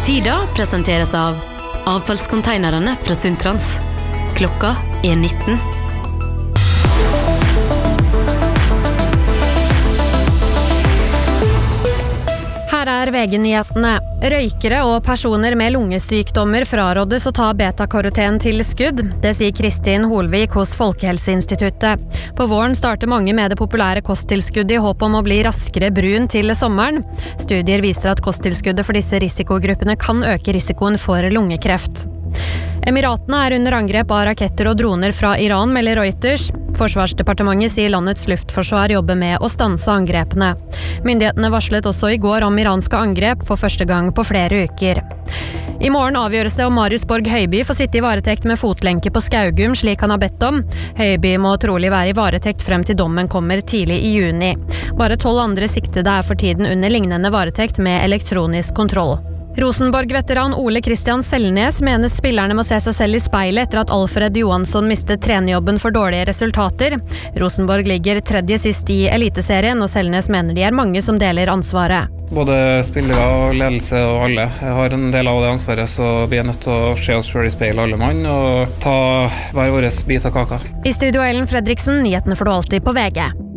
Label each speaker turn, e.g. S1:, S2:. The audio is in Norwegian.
S1: Tida presenteres av avfallskonteinerne fra Sundtrans. Klokka 19.
S2: Her VG-nyhetene. Røykere og personer med lungesykdommer frarådes å ta beta-karoten til skudd. Det sier Kristin Holvik hos Folkehelseinstituttet. På våren starter mange med det populære kosttilskuddet i håp om å bli raskere brun til sommeren. Studier viser at kosttilskuddet for disse risikogruppene kan øke risikoen for lungekreft. Emiratene er under angrep av raketter og droner fra Iran, melder Reuters. Forsvarsdepartementet sier landets luftforsvar jobber med å stanse angrepene. Myndighetene varslet også i går om iranske angrep for første gang på flere uker. I morgen avgjøres det om Marius Borg Høiby får sitte i varetekt med fotlenke på Skaugum, slik han har bedt om. Høiby må trolig være i varetekt frem til dommen kommer tidlig i juni. Bare 12 andre siktede er for tiden under lignende varetekt med elektronisk kontroll. Rosenborg-veteran Ole Kristian Selnes mener spillerne må se seg selv i speilet etter at Alfred Johansson mistet trenerjobben for dårlige resultater. Rosenborg ligger tredje sist i Eliteserien, og Selnes mener de er mange som deler ansvaret.
S3: Både spillere og ledelse og alle har en del av det ansvaret, så vi er nødt til å se oss selv i speilet alle mann og ta hver vår bit av kaka.
S2: I studio Ellen Fredriksen, nyhetene får du alltid på VG.